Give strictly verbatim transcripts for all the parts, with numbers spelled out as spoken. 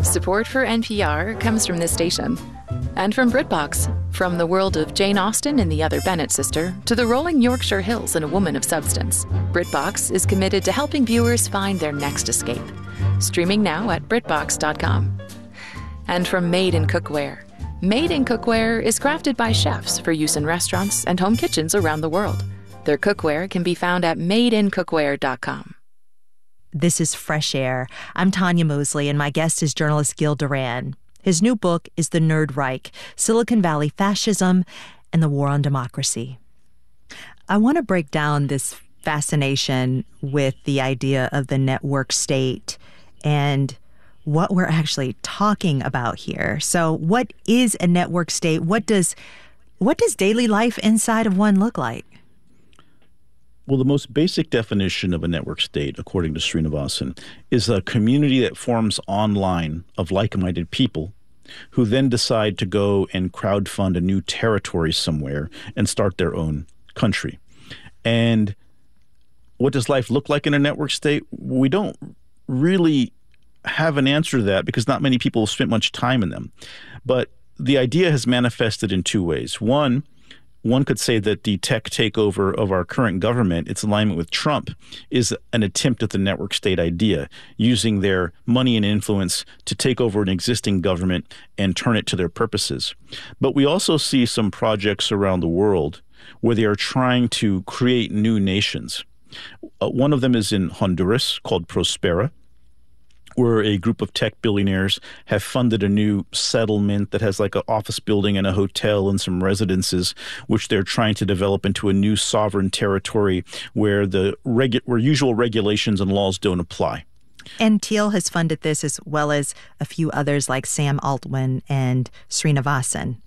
Support for N P R comes from this station and from BritBox. From the world of Jane Austen and the Other Bennet sister to the rolling Yorkshire Hills and a woman of substance, BritBox is committed to helping viewers find their next escape. Streaming now at BritBox dot com. And from Made in Cookware. Made in Cookware is crafted by chefs for use in restaurants and home kitchens around the world. Their cookware can be found at made in cookware dot com. This is Fresh Air. I'm Tanya Mosley, and my guest is journalist Gil Duran. His new book is The Nerd Reich, Silicon Valley Fascism and the War on Democracy. I want to break down this fascination with the idea of the network state and what we're actually talking about here. So what is a network state? What does what does daily life inside of one look like? Well, the most basic definition of a network state, according to Srinivasan, is a community that forms online of like-minded people who then decide to go and crowdfund a new territory somewhere and start their own country. And what does life look like in a network state? We don't really have an answer to that because not many people have spent much time in them. But the idea has manifested in two ways. One, One could say that the tech takeover of our current government, its alignment with Trump, is an attempt at the network state idea, using their money and influence to take over an existing government and turn it to their purposes. But we also see some projects around the world where they are trying to create new nations. Uh, one of them is in Honduras called Prospera, where a group of tech billionaires have funded a new settlement that has like an office building and a hotel and some residences, which they're trying to develop into a new sovereign territory where the regu- where usual regulations and laws don't apply. And Thiel has funded this as well as a few others like Sam Altman and Srinivasan.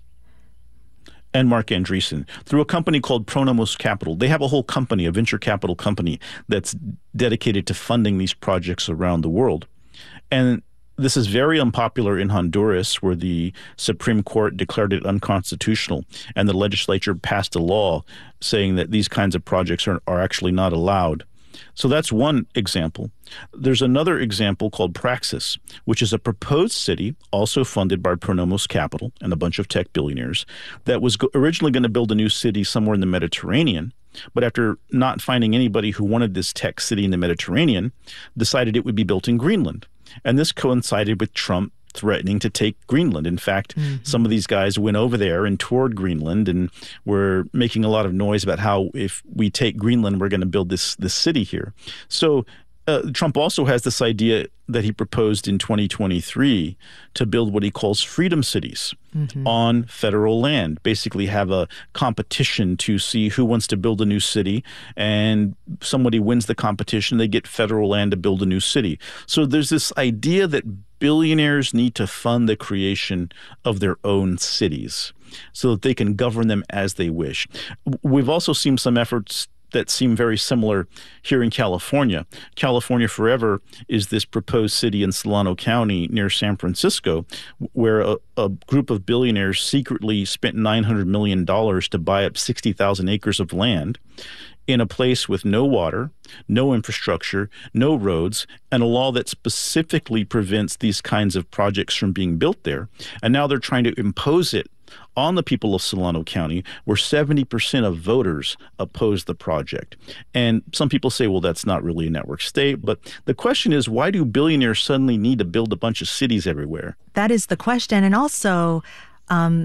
And Mark Andreessen, through a company called Pronomos Capital. They have a whole company, a venture capital company, that's dedicated to funding these projects around the world. And this is very unpopular in Honduras, where the Supreme Court declared it unconstitutional, and the legislature passed a law saying that these kinds of projects are, are actually not allowed. So that's one example. There's another example called Praxis, which is a proposed city, also funded by Pronomos Capital and a bunch of tech billionaires, that was go- originally going to build a new city somewhere in the Mediterranean, but after not finding anybody who wanted this tech city in the Mediterranean, decided it would be built in Greenland. And this coincided with Trump threatening to take Greenland. In fact, mm-hmm. some of these guys went over there and toured Greenland and were making a lot of noise about how if we take Greenland, we're going to build this, this city here. So uh, Trump also has this idea that he proposed in twenty twenty-three to build what he calls freedom cities mm-hmm. on federal land, basically have a competition to see who wants to build a new city, and somebody wins the competition, they get federal land to build a new city. So there's this idea that billionaires need to fund the creation of their own cities so that they can govern them as they wish. We've also seen some efforts that seem very similar here in California. California Forever is this proposed city in Solano County near San Francisco, where a, a group of billionaires secretly spent nine hundred million dollars to buy up sixty thousand acres of land in a place with no water, no infrastructure, no roads, and a law that specifically prevents these kinds of projects from being built there. And now they're trying to impose it on the people of Solano County, where seventy percent of voters oppose the project. And some people say, well, that's not really a network state. But the question is, why do billionaires suddenly need to build a bunch of cities everywhere? That is the question. And also, um,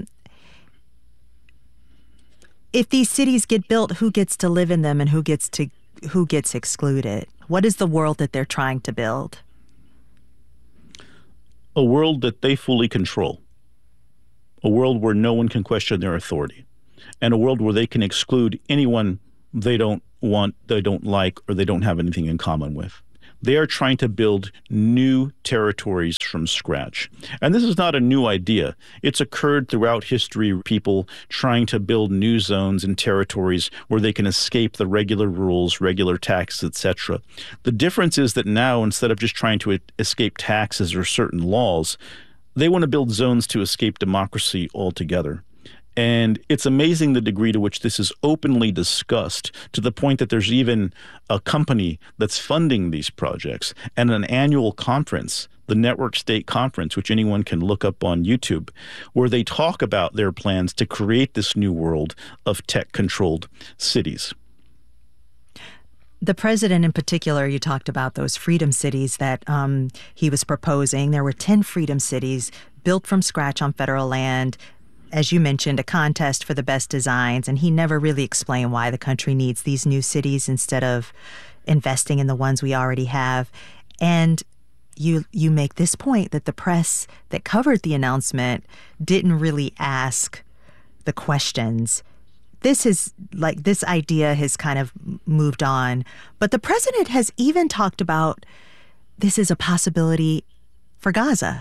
if these cities get built, who gets to live in them and who gets to who gets excluded? What is the world that they're trying to build? A world that they fully control. A world where no one can question their authority, and a world where they can exclude anyone they don't want, they don't like, or they don't have anything in common with. They are trying to build new territories from scratch. And this is not a new idea. It's occurred throughout history, people trying to build new zones and territories where they can escape the regular rules, regular taxes, et cetera. The difference is that now, instead of just trying to escape taxes or certain laws, they want to build zones to escape democracy altogether. And it's amazing the degree to which this is openly discussed, to the point that there's even a company that's funding these projects, and an annual conference, the Network State Conference, which anyone can look up on YouTube, where they talk about their plans to create this new world of tech-controlled cities. The president in particular, you talked about those freedom cities that um, he was proposing. There were ten freedom cities built from scratch on federal land. As you mentioned, a contest for the best designs, and he never really explained why the country needs these new cities instead of investing in the ones we already have. And you you make this point that the press that covered the announcement didn't really ask the questions. This is like this idea has kind of moved on, but the president has even talked about this is a possibility for Gaza.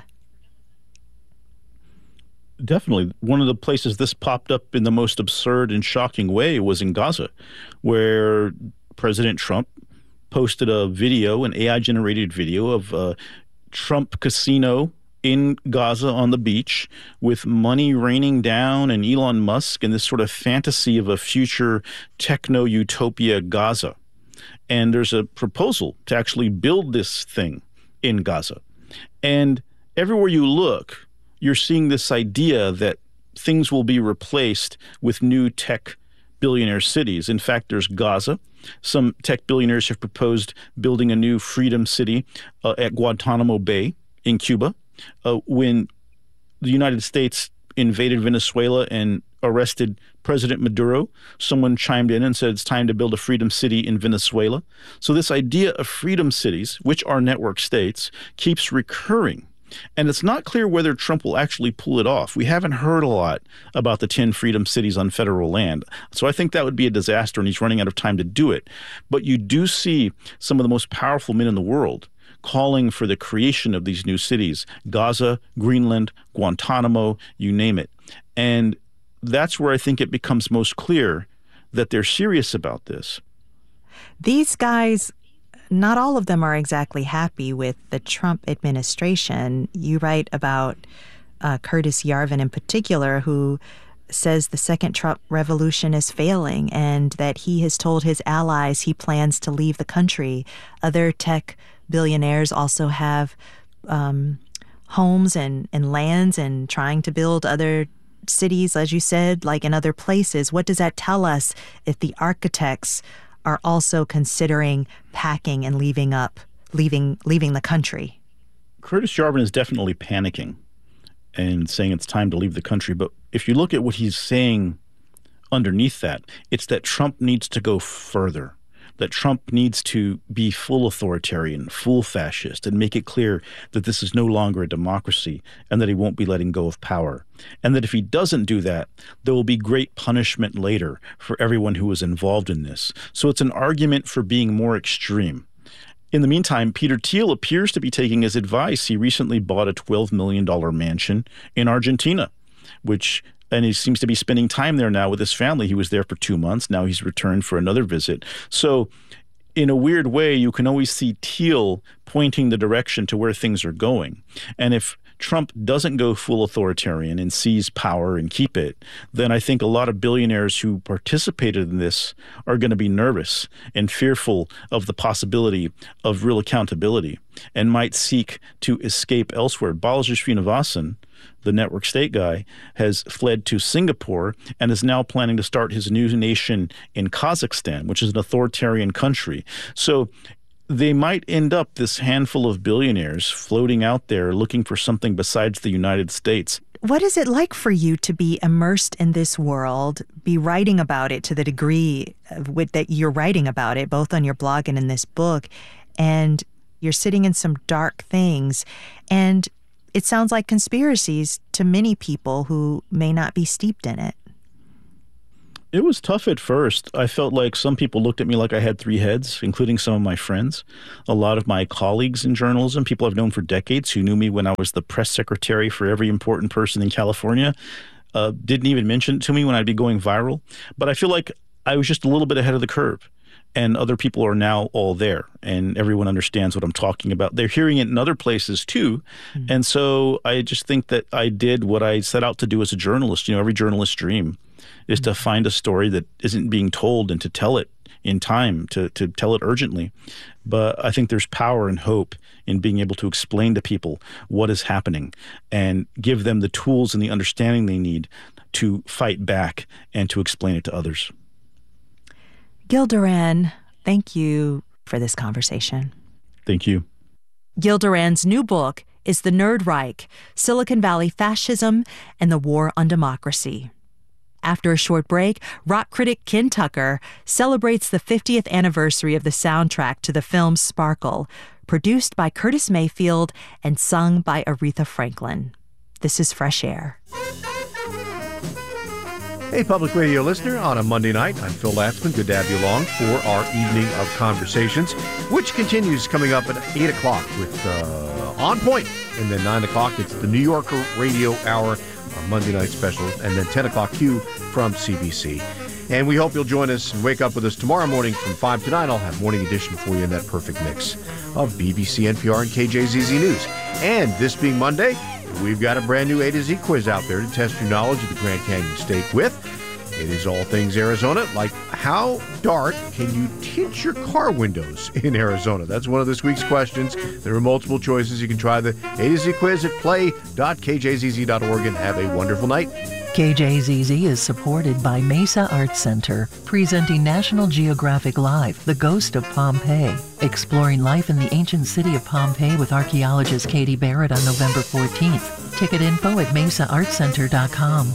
Definitely. One of the places this popped up in the most absurd and shocking way was in Gaza, where President Trump posted a video, an A I-generated video of a Trump casino in Gaza on the beach with money raining down, and Elon Musk and this sort of fantasy of a future techno-utopia Gaza. And there's a proposal to actually build this thing in Gaza. And everywhere you look, you're seeing this idea that things will be replaced with new tech billionaire cities. In fact, there's Gaza. Some tech billionaires have proposed building a new freedom city uh, at Guantanamo Bay in Cuba. Uh, when the United States invaded Venezuela and arrested President Maduro, someone chimed in and said it's time to build a freedom city in Venezuela. So this idea of freedom cities, which are network states, keeps recurring. And it's not clear whether Trump will actually pull it off. We haven't heard a lot about the ten freedom cities on federal land. So I think that would be a disaster, and he's running out of time to do it. But you do see some of the most powerful men in the world calling for the creation of these new cities: Gaza, Greenland, Guantanamo, you name it. And that's where I think it becomes most clear that they're serious about this. These guys, not all of them are exactly happy with the Trump administration. You write about uh, Curtis Yarvin in particular, who says the second Trump revolution is failing and that he has told his allies he plans to leave the country. Other tech billionaires also have um, homes and, and lands and trying to build other cities, as you said, like in other places. What does that tell us if the architects are also considering packing and leaving up, leaving leaving the country? Curtis Yarvin is definitely panicking and saying it's time to leave the country. But if you look at what he's saying underneath that, it's that Trump needs to go further, that Trump needs to be full authoritarian, full fascist, and make it clear that this is no longer a democracy and that he won't be letting go of power. And that if he doesn't do that, there will be great punishment later for everyone who was involved in this. So it's an argument for being more extreme. In the meantime, Peter Thiel appears to be taking his advice. He recently bought a twelve million dollars mansion in Argentina, which and he seems to be spending time there now with his family. He was there for two months. Now he's returned for another visit. So in a weird way, you can always see Thiel pointing the direction to where things are going. And if Trump doesn't go full authoritarian and seize power and keep it, then I think a lot of billionaires who participated in this are going to be nervous and fearful of the possibility of real accountability and might seek to escape elsewhere. Balaji Srinivasan, the network state guy, has fled to Singapore and is now planning to start his new nation in Kazakhstan, which is an authoritarian country. So they might end up, this handful of billionaires, floating out there looking for something besides the United States. What is it like for you to be immersed in this world, be writing about it to the degree with, that you're writing about it, both on your blog and in this book, and you're sitting in some dark things, and it sounds like conspiracies to many people who may not be steeped in it? It was tough at first. I felt like some people looked at me like I had three heads, including some of my friends. A lot of my colleagues in journalism, people I've known for decades who knew me when I was the press secretary for every important person in California, uh, didn't even mention it to me when I'd be going viral. But I feel like I was just a little bit ahead of the curve. And other people are now all there, and everyone understands what I'm talking about. They're hearing it in other places too. Mm-hmm. And so I just think that I did what I set out to do as a journalist. You know, every journalist's dream is mm-hmm. to find a story that isn't being told and to tell it in time, to, to tell it urgently. But I think there's power and hope in being able to explain to people what is happening and give them the tools and the understanding they need to fight back and to explain it to others. Gil Duran, thank you for this conversation. Thank you. Gil Duran's new book is The Nerd Reich, Silicon Valley Fascism and the War on Democracy. After a short break, rock critic Ken Tucker celebrates the fiftieth anniversary of the soundtrack to the film Sparkle, produced by Curtis Mayfield and sung by Aretha Franklin. This is Fresh Air. Hey, public radio listener, on a Monday night, I'm Phil Latzman. Good to have you along for our evening of conversations, which continues coming up at eight o'clock with uh, On Point. And then nine o'clock, it's the New Yorker Radio Hour, our Monday night special. And then ten o'clock, Q from C B C. And we hope you'll join us and wake up with us tomorrow morning from five to nine. I'll have Morning Edition for you in that perfect mix of B B C, N P R, and K J Z Z News. And this being Monday, we've got a brand new A to Z quiz out there to test your knowledge of the Grand Canyon State with. It is all things Arizona, like how dark can you tint your car windows in Arizona? That's one of this week's questions. There are multiple choices. You can try the A to Z quiz at play dot k j z z dot org and have a wonderful night. K J Z Z is supported by Mesa Arts Center, presenting National Geographic Live, The Ghost of Pompeii, exploring life in the ancient city of Pompeii with archaeologist Katie Barrett on November fourteenth. Ticket info at mesa arts center dot com.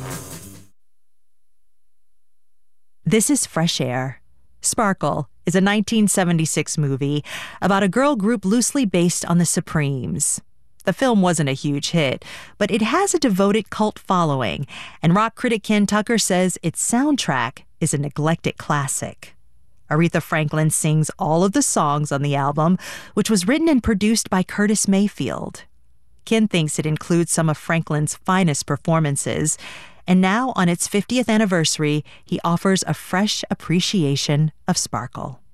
This is Fresh Air. Sparkle is a nineteen seventy-six movie about a girl group loosely based on the Supremes. The film wasn't a huge hit, but it has a devoted cult following, and rock critic Ken Tucker says its soundtrack is a neglected classic. Aretha Franklin sings all of the songs on the album, which was written and produced by Curtis Mayfield. Ken thinks it includes some of Franklin's finest performances, and now on its fiftieth anniversary, he offers a fresh appreciation of Sparkle.